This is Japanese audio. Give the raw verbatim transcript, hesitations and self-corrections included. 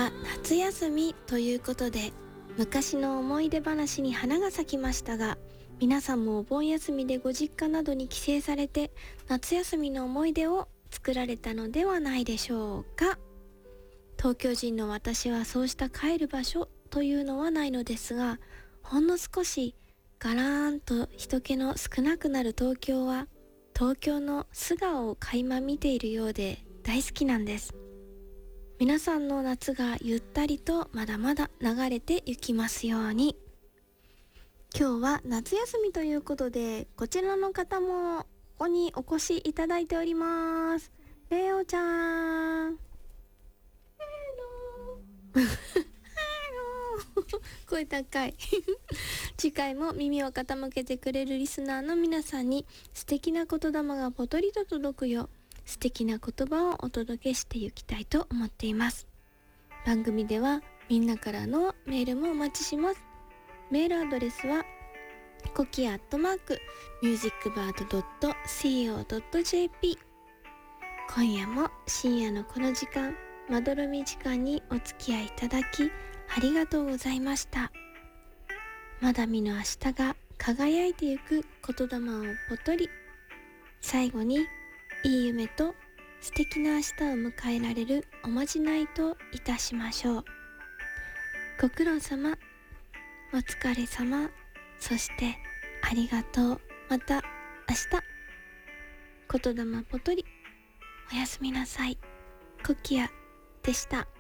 は夏休みということで、昔の思い出話に花が咲きましたが、皆さんもお盆休みでご実家などに帰省されて、夏休みの思い出を作られたのではないでしょうか。東京人の私はそうした帰る場所というのはないのですが、ほんの少しガラーンと人気の少なくなる東京は、東京の素顔を垣間見ているようで大好きなんです。皆さんの夏がゆったりとまだまだ流れてゆきますように。今日は夏休みということで、こちらの方もここにお越しいただいております。レオちゃん。ヘロー。ヘロー。声高い。次回も耳を傾けてくれるリスナーの皆さんに素敵な言霊がぽとりと届くよう、素敵な言葉をお届けしていきたいと思っています。番組ではみんなからのメールもお待ちします。メールアドレスはコキアットマークミュージックバードドットシーオードットジェーピー。 今夜も深夜のこの時間、まどろみ時間にお付き合いいただきありがとうございました。まだ見ぬ明日が輝いてゆく言霊をぽとり、最後にいい夢と素敵な明日を迎えられるおまじないといたしましょう。ご苦労様、お疲れ様、そしてありがとう。また明日。言霊ぽとり、おやすみなさい。コキアでした。